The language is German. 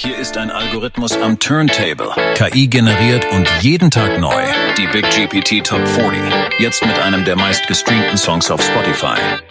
Hier ist ein Algorithmus am Turntable. KI generiert und jeden Tag neu. Die Big GPT Top 40. Jetzt mit einem der meistgestreamten Songs auf Spotify.